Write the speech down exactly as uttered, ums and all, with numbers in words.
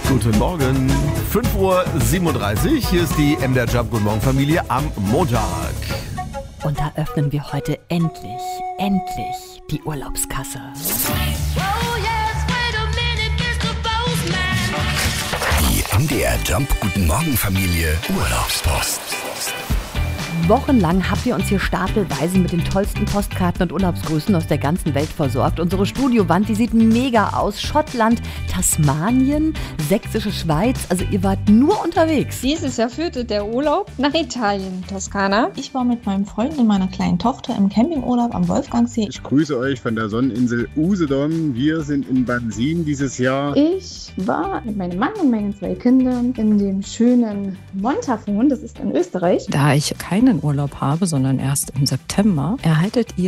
Guten Morgen, fünf Uhr siebenunddreißig, hier ist die M D R Jump Guten Morgen Familie am Montag. Und da öffnen wir heute endlich, endlich die Urlaubskasse. Die M D R Jump Guten Morgen Familie Urlaubspost. Wochenlang habt ihr uns hier stapelweise mit den tollsten Postkarten und Urlaubsgrüßen aus der ganzen Welt versorgt. Unsere Studiowand, die sieht mega aus. Schottland, Tasmanien, Sächsische Schweiz. Also ihr wart nur unterwegs. Dieses Jahr führte der Urlaub nach Italien, Toskana. Ich war mit meinem Freund und meiner kleinen Tochter im Campingurlaub am Wolfgangsee. Ich grüße euch von der Sonneninsel Usedom. Wir sind in Bansin dieses Jahr. Ich war mit meinem Mann und meinen zwei Kindern in dem schönen Montafon, das ist in Österreich. Da ich keinen Urlaub habe, sondern erst im September, erhaltet ihr